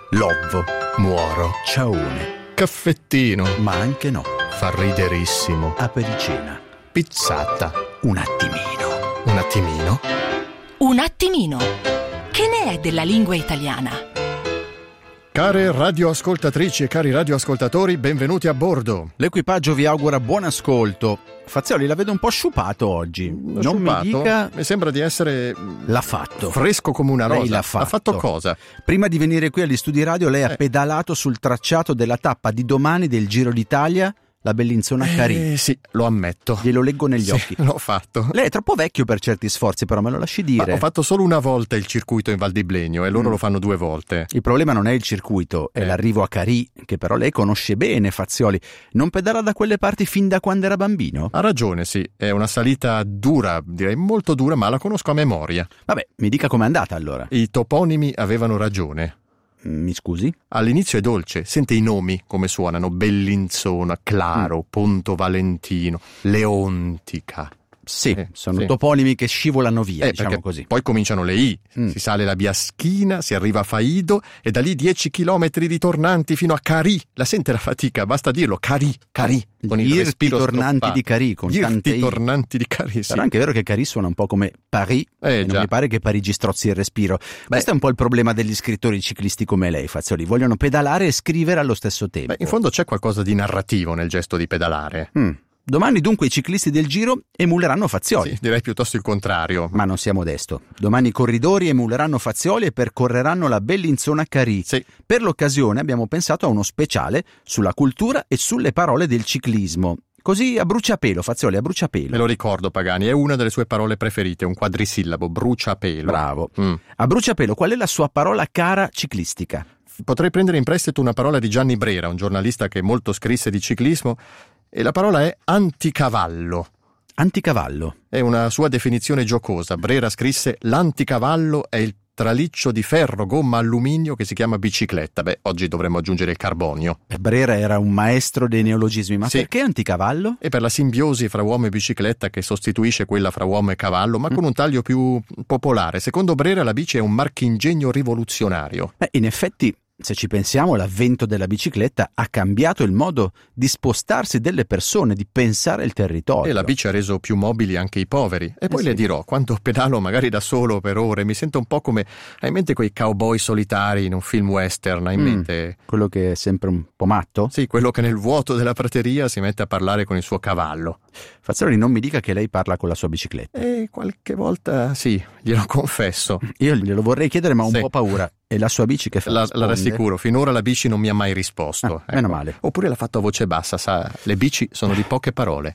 Lovvo, muoro, ciaone, caffettino, ma anche no, fa riderissimo, apericena, pizzata, un attimino. un attimino. Un attimino. Che ne è della lingua italiana? Care radioascoltatrici e cari radioascoltatori, benvenuti a bordo. L'equipaggio vi augura buon ascolto. Fazioli, la vedo un po' sciupato oggi. Non mi dica... Mi sembra di essere... L'ha fatto. Fresco come una rosa. Lei l'ha fatto. Ha fatto cosa? Prima di venire qui agli studi radio, lei ha pedalato sul tracciato della tappa di domani del Giro d'Italia, la Bellinzona Carì. Sì, lo ammetto. Glielo leggo negli occhi. L'ho fatto. Lei è troppo vecchio per certi sforzi, però me lo lasci dire. Ma ho fatto solo una volta il circuito in Val di Blegno e loro lo fanno 2 volte. Il problema non è il circuito, è l'arrivo a Carì, che però lei conosce bene, Fazioli. Non pedala da quelle parti fin da quando era bambino? Ha ragione, sì. È una salita dura, direi molto dura, ma la conosco a memoria. Vabbè, mi dica com'è andata allora. I toponimi avevano ragione. Mi scusi? All'inizio è dolce, sente i nomi come suonano: Bellinzona, Claro, Ponto Valentino, Leontica. Sì, sono toponimi che scivolano via, diciamo perché così. Poi cominciano le I, si sale la Biaschina, si arriva a Faido e da lì 10 chilometri ritornanti fino a Carì. La sente la fatica? Basta dirlo, Carì. Con il respiro tornanti stoppato. di Carì, con tante I. Tornanti di Carì, sì. Però è anche vero che Carì suona un po' come Paris, e non già. mi pare che Parigi strozzi il respiro. Questo è un po' il problema degli scrittori ciclisti come lei, Fazioli. Vogliono pedalare e scrivere allo stesso tempo. In fondo c'è qualcosa di narrativo nel gesto di pedalare. Domani dunque i ciclisti del Giro emuleranno Fazioli. Sì, direi piuttosto il contrario. Ma non sia modesto. Domani i corridori emuleranno Fazioli e percorreranno la Bellinzona Carì. Sì. Per l'occasione abbiamo pensato a uno speciale sulla cultura e sulle parole del ciclismo. Così a bruciapelo, Fazioli, a bruciapelo. Me lo ricordo, Pagani, è una delle sue parole preferite, un quadrisillabo, bruciapelo. Bravo. A bruciapelo, qual è la sua parola cara ciclistica? Potrei prendere in prestito una parola di Gianni Brera, un giornalista che molto scrisse di ciclismo, e la parola è anticavallo. Anticavallo. È una sua definizione giocosa. Brera scrisse: l'anticavallo è il traliccio di ferro, gomma, alluminio che si chiama bicicletta. Oggi dovremmo aggiungere il carbonio. Brera era un maestro dei neologismi, ma sì. Perché anticavallo? E per la simbiosi fra uomo e bicicletta che sostituisce quella fra uomo e cavallo, ma con un taglio più popolare. Secondo Brera la bici è un marchingegno rivoluzionario. In effetti, se ci pensiamo, l'avvento della bicicletta ha cambiato il modo di spostarsi delle persone, di pensare il territorio. E la bici ha reso più mobili anche i poveri. E poi le dirò, quando pedalo magari da solo per ore, mi sento un po' come... Hai in mente quei cowboy solitari in un film western? Hai in mente... Quello che è sempre un po' matto? Sì, quello che nel vuoto della prateria si mette a parlare con il suo cavallo. Fazzolini, non mi dica che lei parla con la sua bicicletta. Qualche volta sì, glielo confesso. Io glielo vorrei chiedere, ma ho un po' paura. E la sua bici che fa? La rassicuro, finora la bici non mi ha mai risposto. Meno male. Oppure l'ha fatto a voce bassa, sa, le bici sono di poche parole.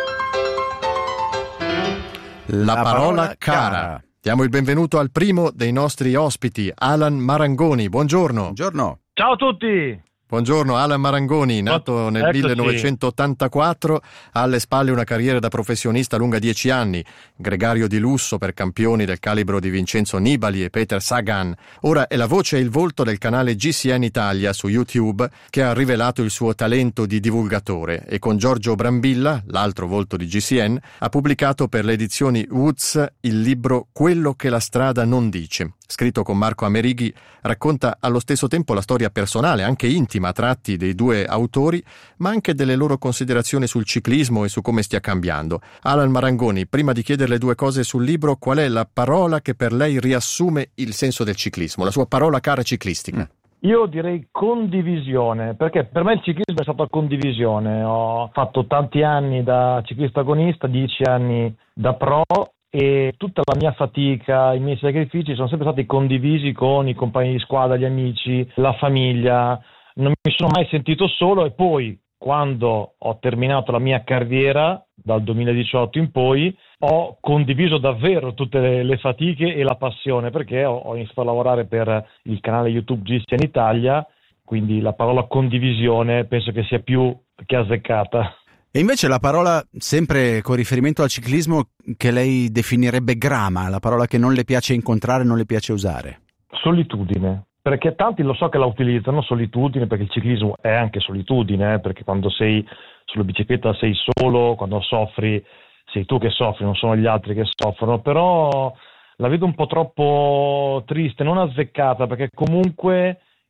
La parola cara. Diamo il benvenuto al primo dei nostri ospiti, Alan Marangoni. Buongiorno. Buongiorno. Ciao a tutti. Buongiorno, Alan Marangoni, nato nel Eccoci. 1984, ha alle spalle una carriera da professionista lunga 10 anni, gregario di lusso per campioni del calibro di Vincenzo Nibali e Peter Sagan. Ora è la voce e il volto del canale GCN Italia su YouTube, che ha rivelato il suo talento di divulgatore, e con Giorgio Brambilla, l'altro volto di GCN, ha pubblicato per le edizioni Woods il libro Quello che la strada non dice. Scritto con Marco Amerighi, racconta allo stesso tempo la storia personale, anche intima, a tratti dei due autori, ma anche delle loro considerazioni sul ciclismo e su come stia cambiando. Alan Marangoni, prima di chiederle 2 cose sul libro, qual è la parola che per lei riassume il senso del ciclismo, la sua parola cara ciclistica? Io direi condivisione, perché per me il ciclismo è stata condivisione. Ho fatto tanti anni da ciclista agonista, 10 anni da pro, e tutta la mia fatica, i miei sacrifici sono sempre stati condivisi con i compagni di squadra, gli amici, la famiglia. Non mi sono mai sentito solo, e poi quando ho terminato la mia carriera dal 2018 in poi ho condiviso davvero tutte le fatiche e la passione, perché ho iniziato a lavorare per il canale YouTube GCN Italia, quindi la parola condivisione penso che sia più che azzeccata. E invece la parola, sempre con riferimento al ciclismo, che lei definirebbe grama, la parola che non le piace incontrare, non le piace usare? Solitudine, perché tanti lo so che la utilizzano, solitudine, perché il ciclismo è anche solitudine, perché quando sei sulla bicicletta sei solo, quando soffri sei tu che soffri, non sono gli altri che soffrono, però la vedo un po' troppo triste, non azzeccata, perché comunque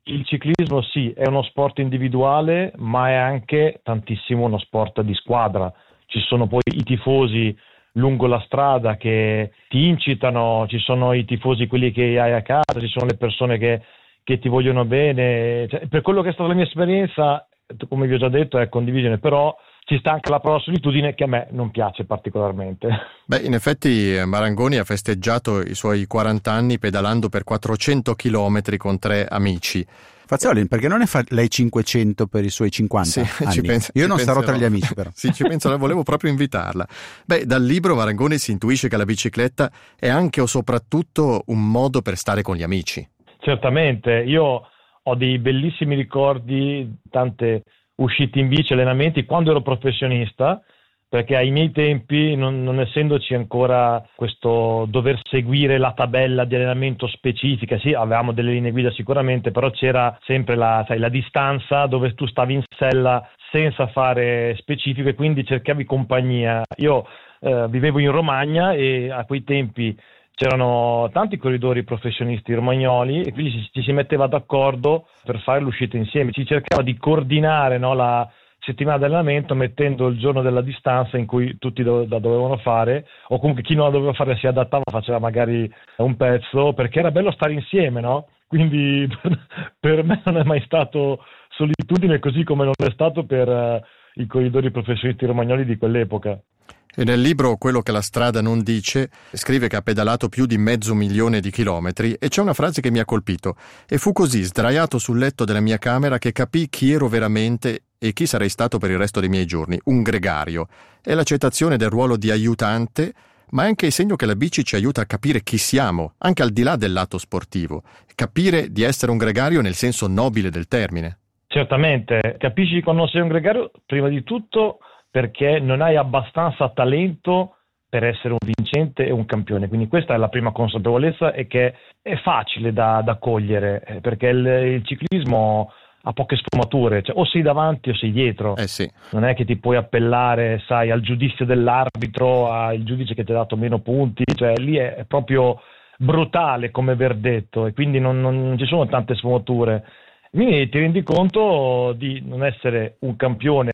Il ciclismo sì, è uno sport individuale, ma è anche tantissimo uno sport di squadra. Ci sono poi i tifosi lungo la strada che ti incitano, ci sono i tifosi quelli che hai a casa, ci sono le persone che ti vogliono bene. Cioè, per quello che è stata la mia esperienza, come vi ho già detto, è condivisione, però ci sta anche la parola solitudine che a me non piace particolarmente. Beh, in effetti Marangoni ha festeggiato i suoi 40 anni pedalando per 400 chilometri con 3 amici. Fazzoli, perché non ne fa lei 500 per i suoi 50 sì, anni? Io non starò tra gli amici, però. Sì, ci penso, volevo proprio invitarla. Beh, dal libro Marangoni si intuisce che la bicicletta è anche o soprattutto un modo per stare con gli amici. Certamente, io ho dei bellissimi ricordi, tante uscite in bici, allenamenti, quando ero professionista, perché ai miei tempi, non essendoci ancora questo dover seguire la tabella di allenamento specifica, sì, avevamo delle linee guida sicuramente, però c'era sempre la distanza dove tu stavi in sella senza fare specifico e quindi cercavi compagnia. Io vivevo in Romagna e a quei tempi c'erano tanti corridori professionisti romagnoli e quindi ci si metteva d'accordo per fare l'uscita insieme. Si cercava di coordinare, no, la settimana di allenamento mettendo il giorno della distanza in cui tutti la dovevano fare, o comunque chi non la doveva fare si adattava, faceva magari un pezzo, perché era bello stare insieme, no? Quindi per me non è mai stato solitudine, così come non è stato per i corridori professionisti romagnoli di quell'epoca. E nel libro Quello che la strada non dice scrive che ha pedalato più di 500.000 di chilometri e c'è una frase che mi ha colpito: e fu così sdraiato sul letto della mia camera che capii chi ero veramente e chi sarei stato per il resto dei miei giorni, un gregario. È l'accettazione del ruolo di aiutante, ma è anche il segno che la bici ci aiuta a capire chi siamo, anche al di là del lato sportivo, capire di essere un gregario nel senso nobile del termine. Certamente, capisci quando sei un gregario, prima di tutto perché non hai abbastanza talento per essere un vincente e un campione. Quindi questa è la prima consapevolezza e che è facile da cogliere, perché il ciclismo ha poche sfumature, cioè o sei davanti o sei dietro. Sì. Non è che ti puoi appellare, sai, al giudizio dell'arbitro, al giudice che ti ha dato meno punti, cioè lì è proprio brutale come verdetto e quindi non ci sono tante sfumature. Quindi ti rendi conto di non essere un campione,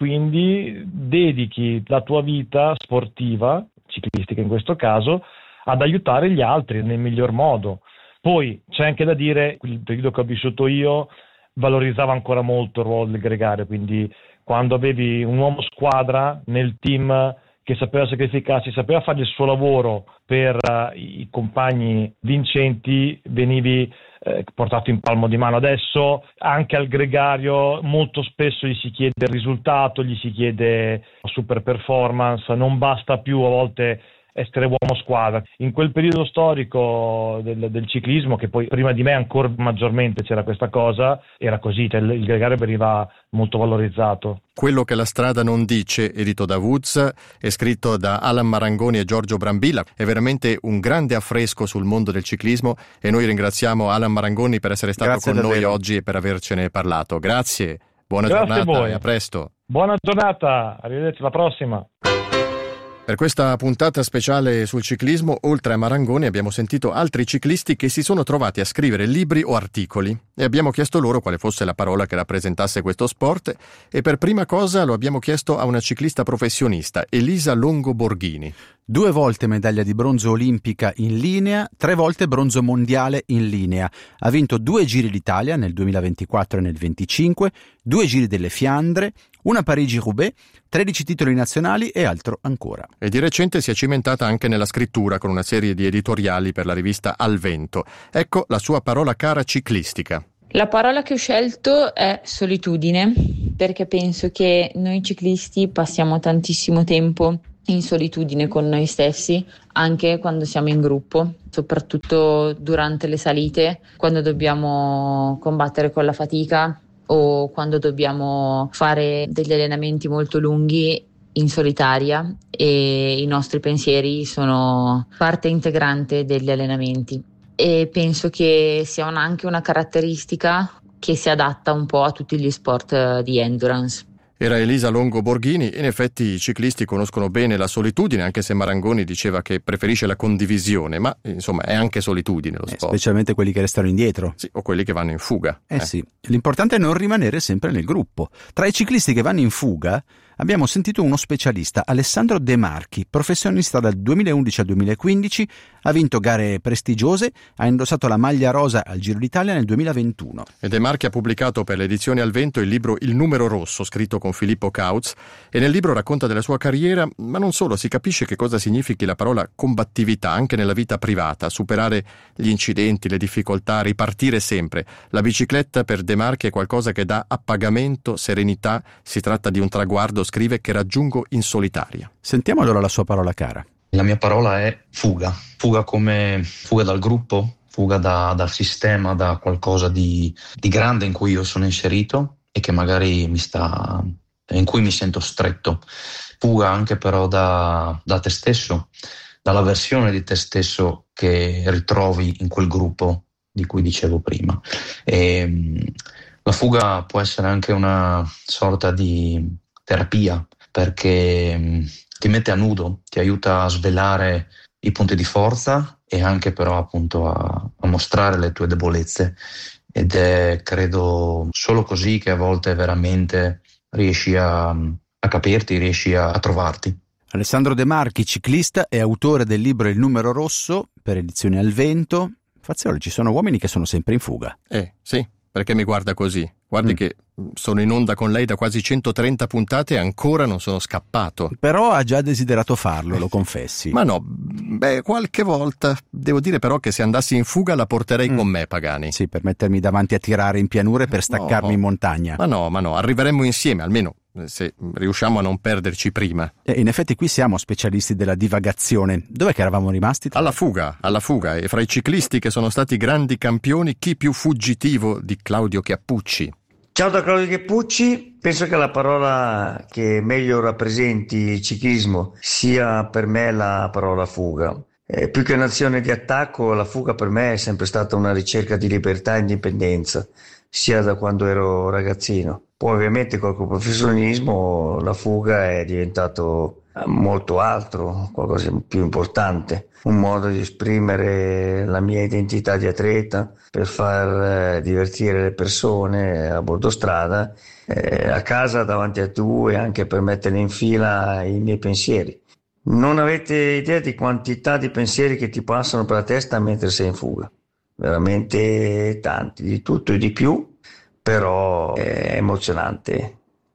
quindi dedichi la tua vita sportiva, ciclistica in questo caso, ad aiutare gli altri nel miglior modo. Poi c'è anche da dire, il periodo che ho vissuto io valorizzava ancora molto il ruolo del gregario, quindi quando avevi un uomo squadra nel team che sapeva sacrificarsi, sapeva fare il suo lavoro per i compagni vincenti, venivi portato in palmo di mano. Adesso anche al gregario molto spesso gli si chiede il risultato, gli si chiede super performance, non basta più a volte essere uomo squadra. In quel periodo storico del ciclismo, che poi prima di me ancora maggiormente c'era questa cosa, era così, cioè il gregario veniva molto valorizzato. Quello che la strada non dice, edito da Woods, è scritto da Alan Marangoni e Giorgio Brambilla. È veramente un grande affresco sul mondo del ciclismo e noi ringraziamo Alan Marangoni per essere stato con noi oggi e per avercene parlato. Grazie, buona giornata e a presto. Buona giornata, arrivederci alla prossima. Per questa puntata speciale sul ciclismo, oltre a Marangoni, abbiamo sentito altri ciclisti che si sono trovati a scrivere libri o articoli e abbiamo chiesto loro quale fosse la parola che rappresentasse questo sport e per prima cosa lo abbiamo chiesto a una ciclista professionista, Elisa Longo Borghini. 2 volte medaglia di bronzo olimpica in linea, 3 volte bronzo mondiale in linea. Ha vinto 2 Giri d'Italia nel 2024 e nel 2025, 2 Giri delle Fiandre, una Parigi-Roubaix, 13 titoli nazionali e altro ancora. E di recente si è cimentata anche nella scrittura con una serie di editoriali per la rivista Al Vento. Ecco la sua parola cara ciclistica. La parola che ho scelto è solitudine, perché penso che noi ciclisti passiamo tantissimo tempo in solitudine con noi stessi, anche quando siamo in gruppo, soprattutto durante le salite, quando dobbiamo combattere con la fatica o quando dobbiamo fare degli allenamenti molto lunghi in solitaria e i nostri pensieri sono parte integrante degli allenamenti. E penso che sia anche una caratteristica che si adatta un po' a tutti gli sport di endurance. Era Elisa Longo Borghini. In effetti i ciclisti conoscono bene la solitudine, anche se Marangoni diceva che preferisce la condivisione, ma insomma è anche solitudine lo sport. Specialmente quelli che restano indietro. Sì, o quelli che vanno in fuga. Sì, l'importante è non rimanere sempre nel gruppo. Tra i ciclisti che vanno in fuga abbiamo sentito uno specialista, Alessandro De Marchi, professionista dal 2011 al 2015, ha vinto gare prestigiose, ha indossato la maglia rosa al Giro d'Italia nel 2021. E De Marchi ha pubblicato per l'edizione Al Vento il libro Il numero rosso, scritto con Filippo Kautz, e nel libro racconta della sua carriera, ma non solo, si capisce che cosa significhi la parola combattività anche nella vita privata, superare gli incidenti, le difficoltà, ripartire sempre. La bicicletta per De Marchi è qualcosa che dà appagamento, serenità, si tratta di un traguardo, scrive, che raggiungo in solitaria. Sentiamo allora la sua parola cara. La mia parola è fuga. Fuga come fuga dal gruppo, fuga dal sistema, da qualcosa di grande in cui io sono inserito e che magari in cui mi sento stretto. Fuga anche però da te stesso, dalla versione di te stesso che ritrovi in quel gruppo di cui dicevo prima. E la fuga può essere anche una sorta di terapia, perché ti mette a nudo, ti aiuta a svelare i punti di forza e anche però appunto a mostrare le tue debolezze, ed è credo solo così che a volte veramente riesci a capirti, riesci a trovarti. Alessandro De Marchi, ciclista e autore del libro Il numero rosso per edizione Al Vento. Fazioli, ci sono uomini che sono sempre in fuga. Sì, perché mi guarda così? Guardi che sono in onda con lei da quasi 130 puntate e ancora non sono scappato. Però ha già desiderato farlo, lo confessi. Ma no, qualche volta. Devo dire però che se andassi in fuga la porterei con me, Pagani. Sì, per mettermi davanti a tirare in pianura e per staccarmi in montagna. Ma no, arriveremmo insieme, almeno se riusciamo a non perderci prima. In effetti qui siamo specialisti della divagazione. Dov'è che eravamo rimasti? Alla fuga. E fra i ciclisti che sono stati grandi campioni, chi più fuggitivo di Claudio Chiappucci? Ciao da Claudio Chiappucci. Penso che la parola che meglio rappresenti il ciclismo sia per me la parola fuga. Più che un'azione di attacco, la fuga per me è sempre stata una ricerca di libertà e indipendenza, sia da quando ero ragazzino. Poi ovviamente col professionismo la fuga è diventato molto altro, qualcosa di più importante, un modo di esprimere la mia identità di atleta per far divertire le persone a bordo strada, a casa davanti a tu, e anche per mettere in fila i miei pensieri. Non avete idea di quantità di pensieri che ti passano per la testa mentre sei in fuga, veramente tanti, di tutto e di più, però è emozionante,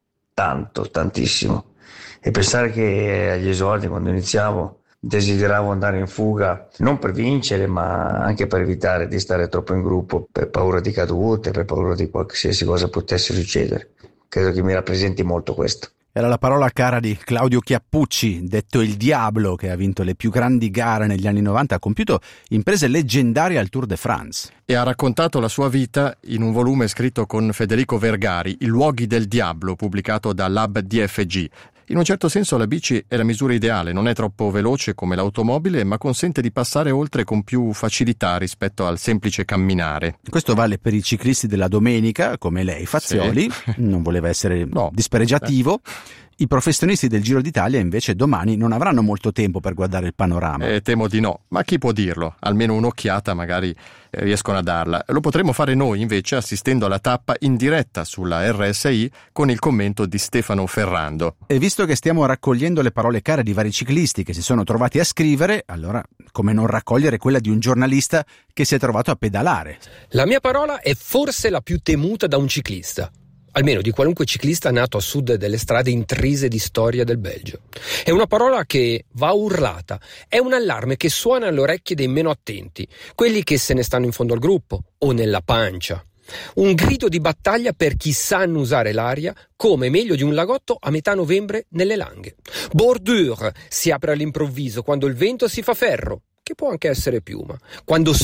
tantissimo. E pensare che agli esordi, quando iniziavo, desideravo andare in fuga non per vincere, ma anche per evitare di stare troppo in gruppo, per paura di cadute, per paura di qualsiasi cosa potesse succedere. Credo che mi rappresenti molto questo. Era la parola cara di Claudio Chiappucci, detto il Diablo, che ha vinto le più grandi gare negli anni 90, ha compiuto imprese leggendarie al Tour de France. E ha raccontato la sua vita in un volume scritto con Federico Vergari, I luoghi del diavolo, pubblicato da Lab DFG. In un certo senso la bici è la misura ideale, non è troppo veloce come l'automobile, ma consente di passare oltre con più facilità rispetto al semplice camminare. Questo vale per i ciclisti della domenica, come lei, Fazioli, sì. Non voleva essere dispregiativo. I professionisti del Giro d'Italia invece domani non avranno molto tempo per guardare il panorama. Temo di no, ma chi può dirlo? Almeno un'occhiata magari riescono a darla. Lo potremmo fare noi invece assistendo alla tappa in diretta sulla RSI con il commento di Stefano Ferrando. E visto che stiamo raccogliendo le parole care di vari ciclisti che si sono trovati a scrivere, allora come non raccogliere quella di un giornalista che si è trovato a pedalare? La mia parola è forse la più temuta da un ciclista. Almeno di qualunque ciclista nato a sud delle strade intrise di storia del Belgio. È una parola che va urlata, è un allarme che suona alle orecchie dei meno attenti, quelli che se ne stanno in fondo al gruppo o nella pancia. Un grido di battaglia per chi sa annusare l'aria come meglio di un lagotto a metà novembre nelle Langhe. Bordure si apre all'improvviso quando il vento si fa ferro, che può anche essere piuma, quando